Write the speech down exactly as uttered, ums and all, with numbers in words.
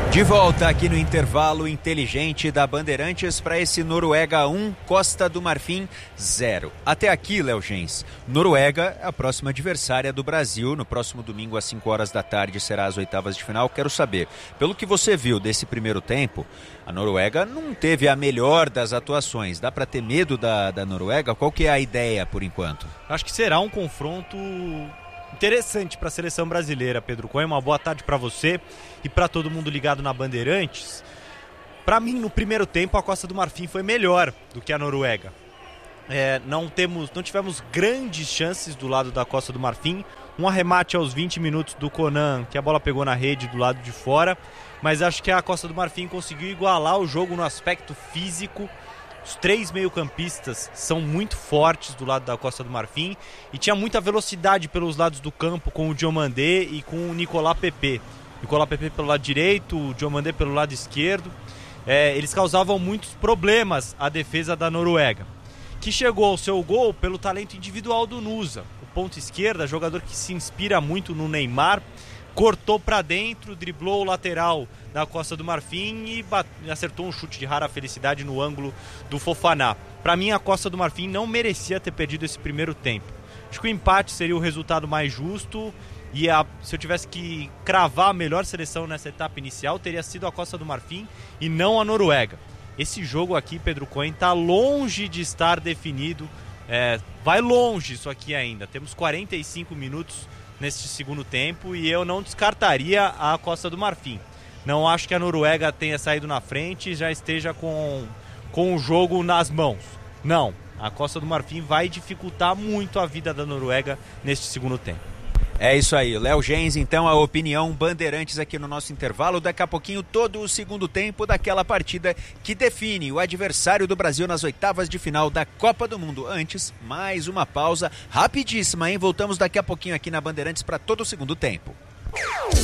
De volta aqui no intervalo inteligente da Bandeirantes para esse Noruega um, Costa do Marfim zero. Até aqui, Léo Gens, Noruega é a próxima adversária do Brasil. No próximo domingo às cinco horas da tarde será as oitavas de final. Quero saber, pelo que você viu desse primeiro tempo, a Noruega não teve a melhor das atuações. Dá para ter medo da, da Noruega? Qual que é a ideia por enquanto? Acho que será um confronto interessante para a seleção brasileira, Pedro Cunha. Uma boa tarde para você e para todo mundo ligado na Bandeirantes. Para mim, no primeiro tempo, a Costa do Marfim foi melhor do que a Noruega. É, não, temos, não tivemos grandes chances do lado da Costa do Marfim. Um arremate aos vinte minutos do Conan, que a bola pegou na rede do lado de fora. Mas acho que a Costa do Marfim conseguiu igualar o jogo no aspecto físico. Os três meio-campistas são muito fortes do lado da Costa do Marfim e tinha muita velocidade pelos lados do campo com o Diomandé e com o Nicolas Pepe. Nicolas Pepe pelo lado direito, o Diomandé pelo lado esquerdo. É, eles causavam muitos problemas à defesa da Noruega, que chegou ao seu gol pelo talento individual do Nusa. O ponto esquerda, jogador que se inspira muito no Neymar, cortou para dentro, driblou o lateral da Costa do Marfim e bate... acertou um chute de rara felicidade no ângulo do Fofaná. Para mim, a Costa do Marfim não merecia ter perdido esse primeiro tempo. Acho que o empate seria o resultado mais justo e a... se eu tivesse que cravar a melhor seleção nessa etapa inicial, teria sido a Costa do Marfim e não a Noruega. Esse jogo aqui, Pedro Cohen, está longe de estar definido. É... vai longe isso aqui ainda. Temos quarenta e cinco minutos neste segundo tempo e eu não descartaria a Costa do Marfim. Não acho que a Noruega tenha saído na frente e já esteja com, com o jogo nas mãos. Não, a Costa do Marfim vai dificultar muito a vida da Noruega neste segundo tempo. É isso aí, Léo Gens, então a opinião Bandeirantes aqui no nosso intervalo. Daqui a pouquinho todo o segundo tempo daquela partida que define o adversário do Brasil nas oitavas de final da Copa do Mundo. Antes, mais uma pausa rapidíssima, hein? Voltamos daqui a pouquinho aqui na Bandeirantes para todo o segundo tempo.